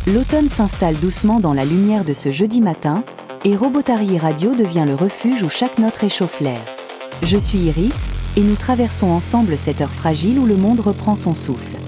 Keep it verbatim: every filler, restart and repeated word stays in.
L'automne s'installe doucement dans la lumière de ce jeudi matin, et Robotary Radio devient le refuge où chaque note réchauffe l'air. Je suis Iris, et nous traversons ensemble cette heure fragile où le monde reprend son souffle.